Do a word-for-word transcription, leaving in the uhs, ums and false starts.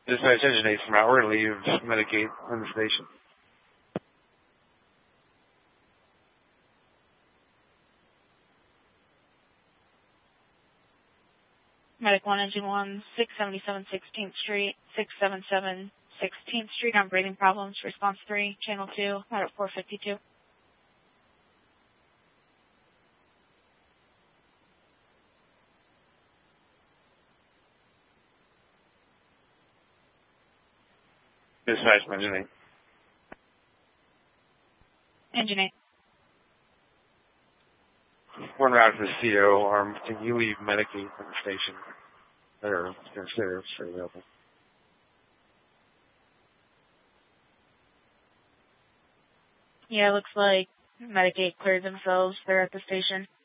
Dispatch engine eight from out. We're going to leave Medicaid on the station. Medic one, Engine one, six seventy-seven sixteenth Street, six seventy-seven sixteenth Street on breathing problems. Response three, Channel two, out at four fifty-two. Dispatch from Engine eight. Engine eight. One route to the C O. Um, can you leave Medicaid on the station? Or consider it's available. Yeah, it looks like Medicaid cleared themselves. They're at the station.